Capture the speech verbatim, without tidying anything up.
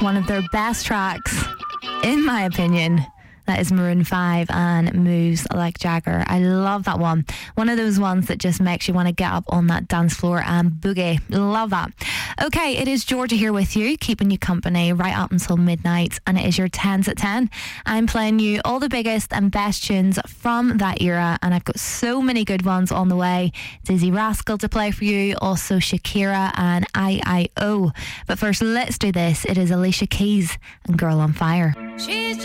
one of their best tracks, in my opinion. That is Maroon five and Moves Like Jagger. I love that one. One of those ones that just makes you want to get up on that dance floor and boogie. Love that. Okay, it is Georgia here with you, keeping you company right up until midnight, and it is your tens at ten. I'm playing you all the biggest and best tunes from that era, and I've got so many good ones on the way. Dizzy Rascal to play for you, also Shakira and I I O. But first, let's do this. It is Alicia Keys and Girl on Fire. She's